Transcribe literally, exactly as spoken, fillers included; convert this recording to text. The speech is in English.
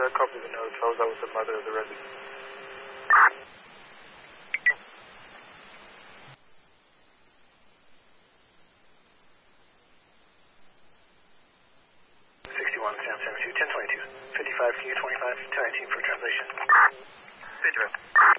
uh, copy the notes. I was out with the mother of the resident. sixty-one, Sam seventy-two, ten twenty-two, fifty-five, Q twenty-five, ten nineteen for translation. fifty-five.